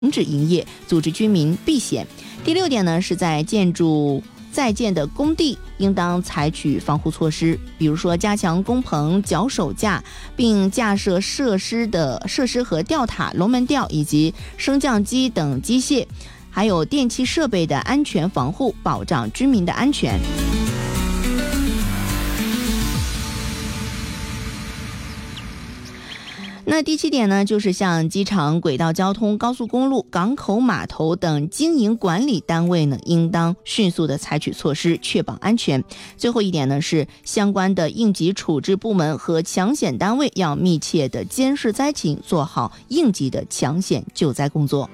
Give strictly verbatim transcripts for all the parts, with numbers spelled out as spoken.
停止营业，组织居民避险。第六点呢，是在建筑在建的工地应当采取防护措施，比如说加强工棚、脚手架，并架设设施的设施和吊塔、龙门吊以及升降机等机械，还有电气设备的安全防护，保障居民的安全。那第七点呢，就是像机场、轨道交通、高速公路、港口码头等经营管理单位呢，应当迅速的采取措施，确保安全。最后一点呢，是相关的应急处置部门和抢险单位要密切的监视灾情，做好应急的抢险救灾工作。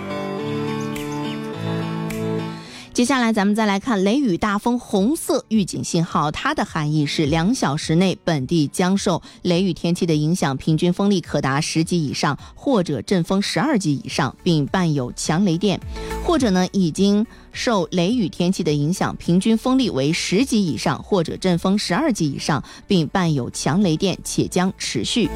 接下来咱们再来看雷雨大风红色预警信号，它的含义是两小时内本地将受雷雨天气的影响，平均风力可达十级以上，或者阵风十二级以上，并伴有强雷电，或者呢已经受雷雨天气的影响，平均风力为十级以上，或者阵风十二级以上，并伴有强雷电，且将持续。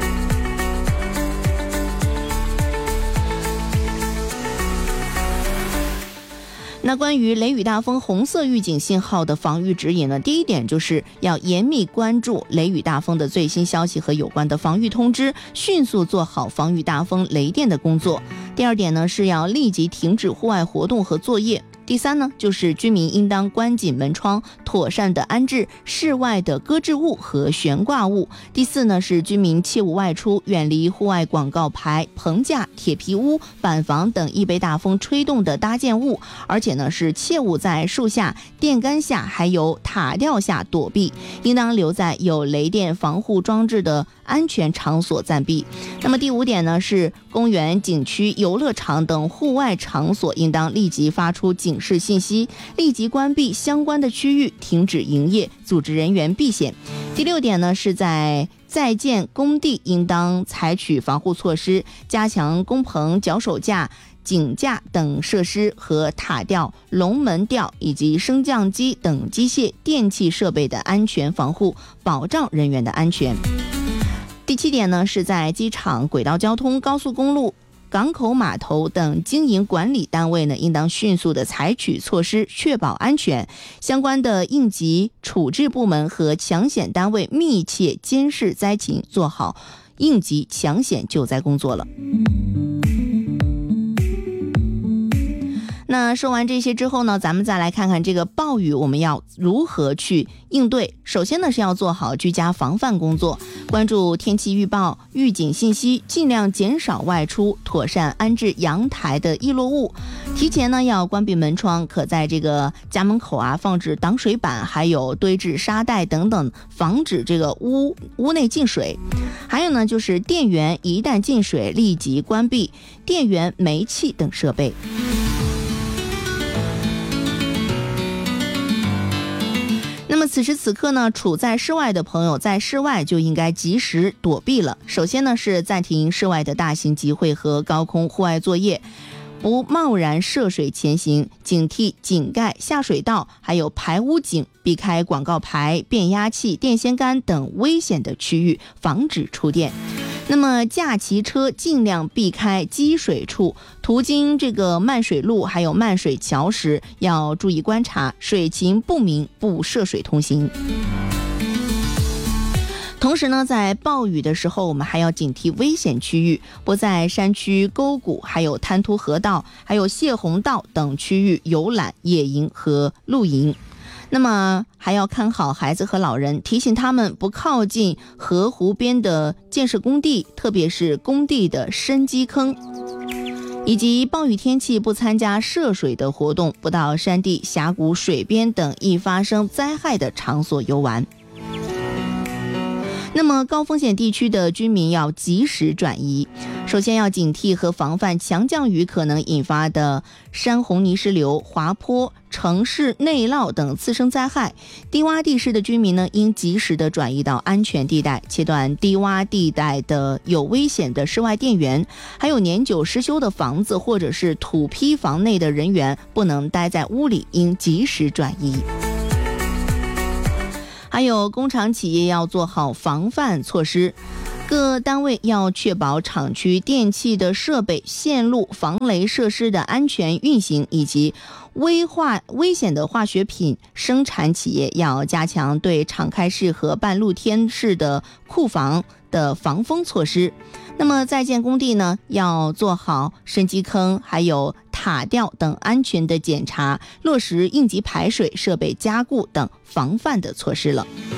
那关于雷雨大风红色预警信号的防御指引呢，第一点就是要严密关注雷雨大风的最新消息和有关的防御通知，迅速做好防御大风雷电的工作。第二点呢，是要立即停止户外活动和作业。第三呢，就是居民应当关紧门窗，妥善的安置室外的搁置物和悬挂物。第四呢，是居民切勿外出，远离户外广告牌、棚架、铁皮屋、板房等易被大风吹动的搭建物，而且呢是切勿在树下、电杆下还有塔吊下躲避，应当留在有雷电防护装置的安全场所暂避。那么第五点呢，是公园、景区、游乐场等户外场所应当立即发出警示信息，立即关闭相关的区域，停止营业，组织人员避险。第六点呢，是在在建工地应当采取防护措施，加强工棚、脚手架、井架等设施和塔吊、龙门吊以及升降机等机械电气设备的安全防护，保障人员的安全。第七点呢，是在机场、轨道交通、高速公路、港口码头等经营管理单位呢，应当迅速的采取措施，确保安全。相关的应急处置部门和抢险单位密切监视灾情，做好应急抢险救灾工作了。那说完这些之后呢，咱们再来看看这个暴雨我们要如何去应对。首先呢，是要做好居家防范工作，关注天气预报、预警信息，尽量减少外出，妥善安置阳台的易落物。提前呢要关闭门窗，可在这个家门口啊放置挡水板，还有堆置沙袋等等，防止这个屋屋内进水。还有呢，就是电源一旦进水，立即关闭电源、煤气等设备。那么此时此刻呢，处在室外的朋友在室外就应该及时躲避了。首先呢，是暂停室外的大型集会和高空户外作业，不贸然涉水前行，警惕井盖、下水道还有排污井，避开广告牌、变压器、电线杆等危险的区域，防止触电。那么驾骑车尽量避开积水处，途经这个漫水路还有漫水桥时，要注意观察，水情不明不涉水通行。同时呢，在暴雨的时候，我们还要警惕危险区域，不在山区、沟谷还有滩涂河道还有泄洪道等区域游览、野营和露营。那么还要看好孩子和老人，提醒他们不靠近河湖边的建设工地，特别是工地的深基坑，以及暴雨天气不参加涉水的活动，不到山地、峡谷、水边等易发生灾害的场所游玩。那么高风险地区的居民要及时转移，首先要警惕和防范强降雨可能引发的山洪泥石流、滑坡、城市内涝等次生灾害。低洼地势的居民呢，应及时的转移到安全地带，切断低洼地带的有危险的室外电源，还有年久失修的房子或者是土坯房内的人员不能待在屋里，应及时转移。还有工厂企业要做好防范措施， 各单位要确保厂区电气的设备、线路、防雷设施的安全运行，以及危化危险的化学品生产企业要加强对敞开式和半露天式的库房的防风措施。那么在建工地呢，要做好深基坑还有塔吊等安全的检查，落实应急排水、设备加固等防范的措施了。